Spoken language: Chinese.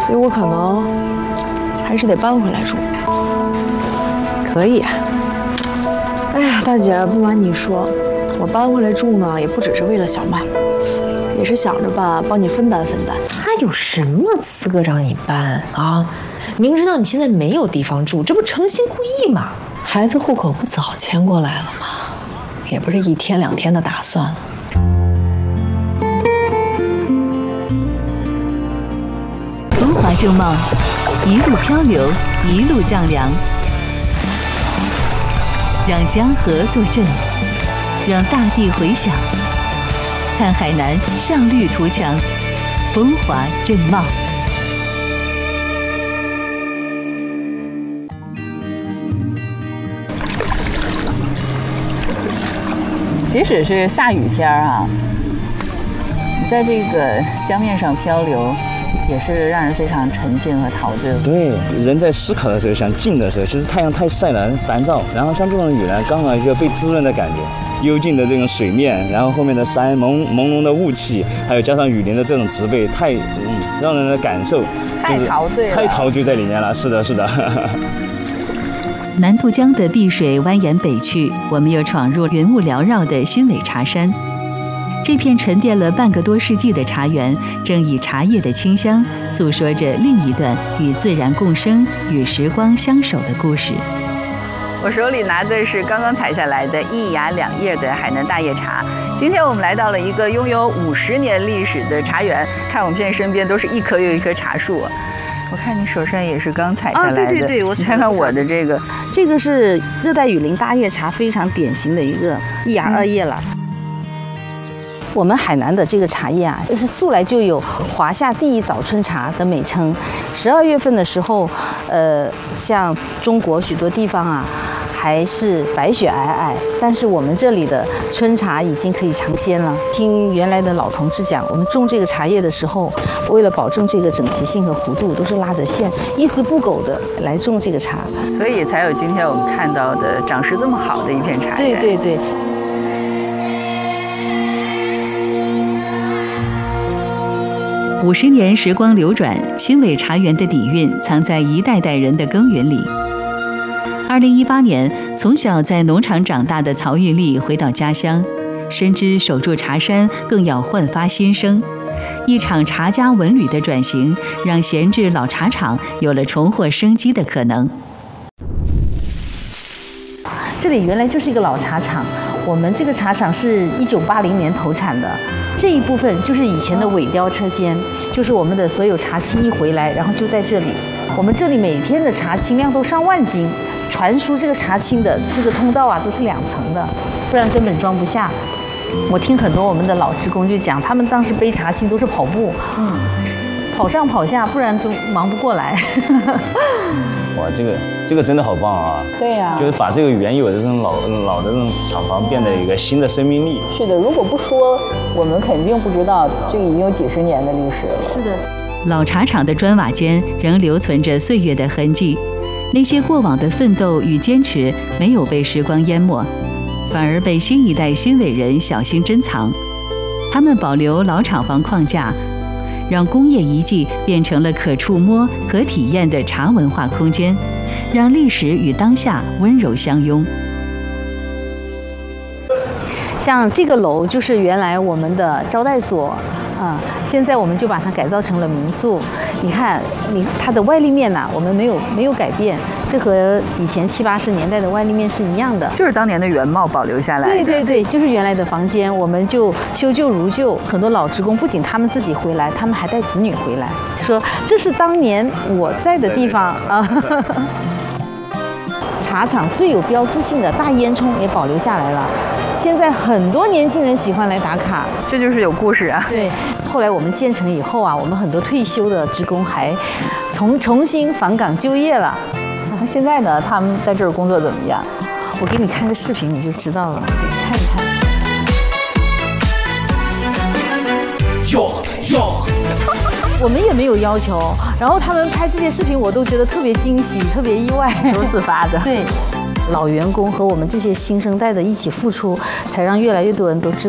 所以我可能还是得搬回来住。 可以。 哎呀，大姐，不瞒你说，我搬回来住呢，也不只是为了小麦，也是想着吧，帮你分担分担。 他有什么资格让你搬啊？明知道你现在没有地方住，这不诚心故意吗？ 孩子户口不早迁过来了吗？也不是1天2天的打算了。 风华正茂，一路漂流，一路丈量。让江河作证，让大地回响。看海南向绿图强，风华正茂。 即使是下雨天啊，你在这个江面上漂流，也是让人非常沉静和陶醉。 对，人在思考的时候，想静的时候，其实太阳太晒了，很烦躁。然后像这种雨呢，刚好一个被滋润的感觉，幽静的这种水面，然后后面的山朦胧的雾气，还有加上雨林的这种植被，太让人的感受太陶醉了， 太陶醉在里面了。是的，是的。 南渡江的碧水蜿蜒北去，我们又闯入云雾缭绕的新尾茶山。这片沉淀了半个多世纪的茶园，正以茶叶的清香，诉说着另一段与自然共生、与时光相守的故事。 我手里拿的是刚刚采下来的1芽2叶的海南大叶茶。今天我们来到了一个拥有50年历史的茶园，看我们现在身边都是一棵又一棵茶树。我看你手上也是刚采下来的， 对， 你看看我的这个， 这个是热带雨林大叶茶，非常典型的一个1芽2叶了。我们海南的这个茶叶啊，是素来就有华夏第一早春茶的美称。12月份的时候，像中国许多地方啊，还是白雪皑皑，但是我们这里的春茶已经可以尝鲜了。听原来的老同志讲，我们种这个茶叶的时候，为了保证这个整齐性和弧度，都是拉着线，一丝不苟的来种这个茶， 所以才有今天我们看到的长势这么好的一片茶对园。 对对。 50年时光流转，新尾茶园的底蕴藏在一代代人的耕耘里。2018年，从小在农场长大的曹玉丽回到家乡，深知守住茶山更要焕发新生。一场茶家文旅的转型，让闲置老茶厂有了重获生机的可能。 这里原来就是一个老茶厂，我们这个茶厂是1980年投产的。这一部分就是以前的尾雕车间，就是我们的所有茶青一回来，然后就在这里。我们这里每天的茶青量都上万斤，传输这个茶青的这个通道啊都是2层的，不然根本装不下。我听很多我们的老职工就讲，他们当时背茶青都是跑步，跑上跑下，不然就忙不过来。 哇，这个真的好棒啊！ 对呀， 就是把这个原有的这种老的这种厂房变得有一个新的生命力。 是的，如果不说，我们肯定不知道这个已经有几十年的历史了。 是的， 老茶厂的砖瓦间仍留存着岁月的痕迹，那些过往的奋斗与坚持没有被时光淹没，反而被新一代新伟人小心珍藏。他们保留老厂房框架，让工业遗迹变成了可触摸、可体验的茶文化空间，让历史与当下温柔相拥。 像这个楼就是原来我们的招待所，现在我们就把它改造成了民宿。你看，它的外立面呢，我们没有改变，这和以前70、80年代的外立面是一样的， 就是当年的原貌保留下来的。 对对对，就是原来的房间，我们就修旧如旧。很多老职工不仅他们自己回来，他们还带子女回来，说这是当年我在的地方啊。茶厂最有标志性的大烟囱也保留下来了。现在很多年轻人喜欢来打卡， 这就是有故事啊。 对，后来我们建成以后啊，我们很多退休的职工还重新返岗就业了。 现在呢，他们在这儿工作怎么样？ 我给你看个视频你就知道了，看一看。我们也没有要求，然后他们拍这些视频，我都觉得特别惊喜，特别意外， 都自发的。 对。老员工和我们这些新生代的一起付出，才让越来越多人都知道。